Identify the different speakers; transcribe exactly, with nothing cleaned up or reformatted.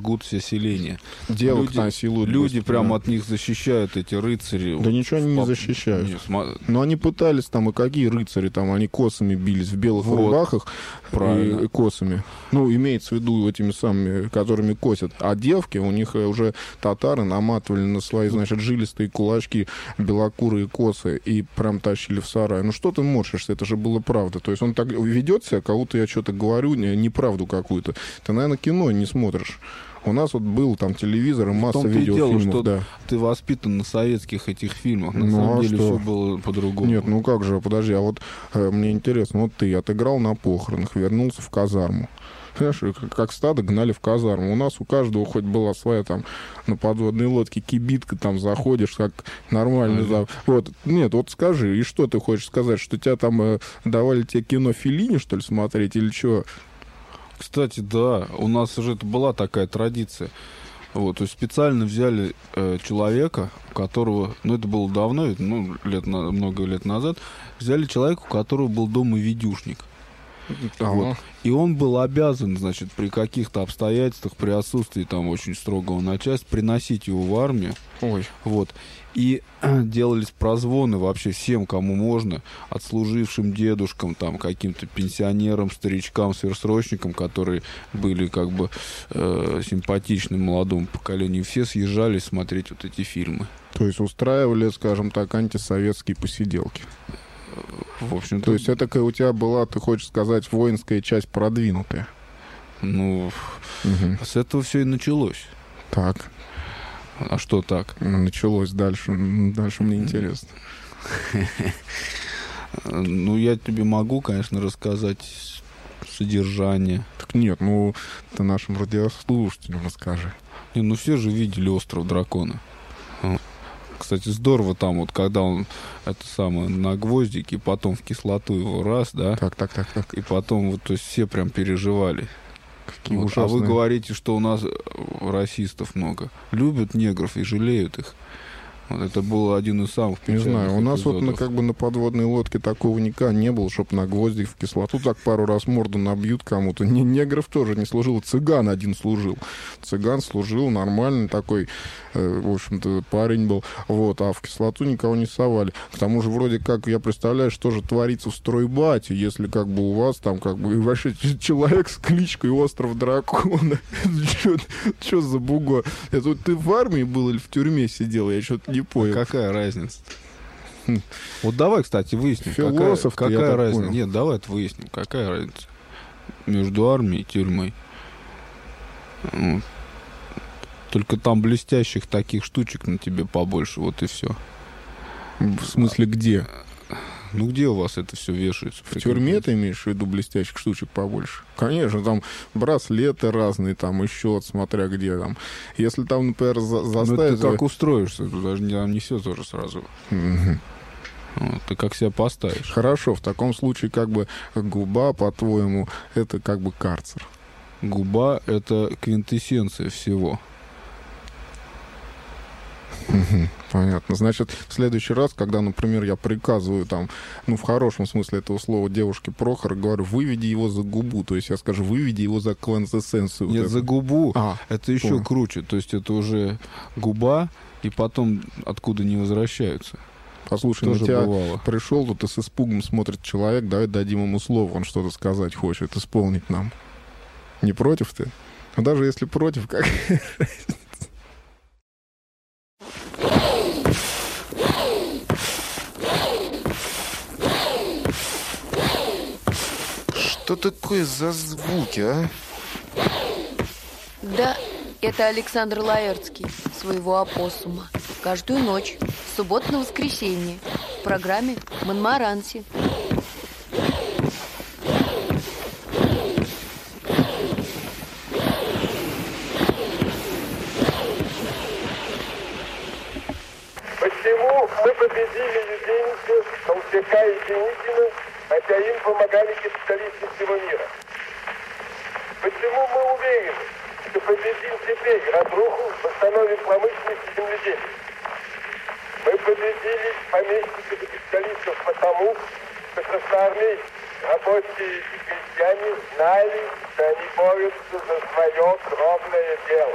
Speaker 1: жгут все селения.
Speaker 2: Девок
Speaker 1: люди,
Speaker 2: насилуют.
Speaker 1: Люди
Speaker 2: быстро,
Speaker 1: прямо
Speaker 2: да.
Speaker 1: от них защищают, эти рыцари.
Speaker 2: Да ничего они не
Speaker 1: Пап...
Speaker 2: защищают.
Speaker 1: Нет, см...
Speaker 2: Но они пытались там, и какие рыцари там, они косами бились в белых
Speaker 1: Вот.
Speaker 2: рубахах.
Speaker 1: Правильно.
Speaker 2: И, и косами. Ну, имеется в виду этими самыми, которыми косят. А девки, у них уже татары наматывали на свои, значит, жилистые кулачки белокурые косы и прям тащили в сарай. Ну что ты морщишься? Это же было правда. То есть он так ведет себя, кого-то я что-то говорю, неправду какую-то. Ты, наверное, кино не смотришь. У нас вот был там телевизор и масса видеофильмов. Дело, что
Speaker 1: да. Ты воспитан на советских этих фильмах. На
Speaker 2: ну,
Speaker 1: самом
Speaker 2: а
Speaker 1: деле
Speaker 2: что?
Speaker 1: все было по-другому.
Speaker 2: Нет, ну как же, подожди, а вот э, мне интересно, вот ты отыграл на похоронах, вернулся в казарму. Знаешь, как, как стадо гнали в казарму. У нас у каждого хоть была своя там на подводной лодке кибитка, там заходишь, как нормально.
Speaker 1: Ага.
Speaker 2: Да. Вот. Нет, вот скажи, и что ты хочешь сказать, что тебя там э, давали тебе кино Феллини, что ли, смотреть, или что?
Speaker 1: Кстати, да, у нас уже это была такая традиция. Вот, то есть специально взяли э, человека, у которого, ну это было давно, ну лет на, много лет назад, взяли человека, у которого был дома видюшник.
Speaker 2: Ага.
Speaker 1: Вот. И он был обязан, значит, при каких-то обстоятельствах, при отсутствии там очень строгого начальства, приносить его в армию.
Speaker 2: Ой.
Speaker 1: Вот. И делались прозвоны вообще всем, кому можно, отслужившим дедушкам, там, каким-то пенсионерам, старичкам, сверхсрочникам, которые были как бы э, симпатичны молодому поколению. Все съезжались смотреть вот эти фильмы.
Speaker 2: То есть устраивали, скажем так, антисоветские посиделки.
Speaker 1: В общем-то...
Speaker 2: То есть это у тебя была, ты хочешь сказать, воинская часть продвинутая?
Speaker 1: Ну,
Speaker 2: угу.
Speaker 1: С этого все и началось.
Speaker 2: Так.
Speaker 1: А что так?
Speaker 2: Началось дальше. Дальше мне интересно.
Speaker 1: Ну, я тебе могу, конечно, рассказать содержание.
Speaker 2: Так нет, ну, ты нашим радиослушателям расскажи.
Speaker 1: Не, ну, все же видели «Остров дракона». Кстати, здорово там, вот когда он это самое на гвоздике, потом в кислоту его раз, да?
Speaker 2: Так, так, так, так.
Speaker 1: И потом вот, то есть все прям переживали.
Speaker 2: Какие
Speaker 1: Вот.
Speaker 2: ужасные.
Speaker 1: А вы говорите, что у нас расистов много. Любят негров и жалеют их. Вот это был один из самых печальных
Speaker 2: Не знаю, у нас
Speaker 1: эпизодов.
Speaker 2: вот на, как бы на подводной лодке такого никогда не было, чтобы на гвоздик в кислоту так пару раз морду набьют кому-то. Не, негров тоже не служил, цыган один служил. Цыган служил, нормальный такой, э, в общем-то, парень был. Вот, а в кислоту никого не совали. К тому же, вроде как, я представляю, что же творится в стройбате, если как бы у вас там как бы вообще человек с кличкой Остров Дракона. Что за бугор? Это ты в армии был или в тюрьме сидел? Я что-то не понял.
Speaker 1: Какая разница? Вот давай, кстати, выясним.
Speaker 2: Философ,
Speaker 1: какая,
Speaker 2: я
Speaker 1: какая
Speaker 2: так
Speaker 1: разница?
Speaker 2: понял.
Speaker 1: Нет, давай это выясним. Какая разница между армией и тюрьмой? Вот. Только там блестящих таких штучек на тебе побольше, вот и все.
Speaker 2: В смысле, где?
Speaker 1: Ну, где у вас это все вешается?
Speaker 2: В тюрьме ты имеешь в виду блестящих штучек побольше? Конечно, там браслеты разные, там еще, смотря где там. Если там, например, за-
Speaker 1: Ну,
Speaker 2: заставить...
Speaker 1: ты как устроишься, ты даже не, не все тоже сразу.
Speaker 2: Мгм.
Speaker 1: Вот, ты как себя поставишь.
Speaker 2: Хорошо, в таком случае как бы губа, по-твоему, это как бы карцер.
Speaker 1: Губа — это квинтэссенция всего.
Speaker 2: Мгм. Понятно. Значит, в следующий раз, когда, например, я приказываю там, ну, в хорошем смысле этого слова, девушке Прохора, говорю, выведи его за губу. То есть я скажу, выведи его за квинтэссенцию.
Speaker 1: Нет,
Speaker 2: вот
Speaker 1: за
Speaker 2: это.
Speaker 1: губу
Speaker 2: А,
Speaker 1: это еще
Speaker 2: понял.
Speaker 1: круче. То есть это уже губа, и потом откуда не возвращаются.
Speaker 2: Послушай,
Speaker 1: Тоже
Speaker 2: на тебя
Speaker 1: бывало.
Speaker 2: пришел тут и с испугом смотрит человек, давай дадим ему слово, он что-то сказать хочет, исполнить нам. Не против ты? А даже если против, как...
Speaker 3: Что такое за звуки, а?
Speaker 4: Да, это Александр Лаэртский, своего опоссума. Каждую ночь, с субботы на воскресенье, в программе «Монмаранси».
Speaker 5: Почему мы победили Юденича, Толстяка и Деникина, хотя им помогали капиталисты всего мира? Почему мы уверены, что победим теперь разруху, восстановим промышленность и земледелие? Мы победили помещиков и капиталистов потому, что красноармейцы, рабочие и крестьяне знали, что они борются за свое кровное дело.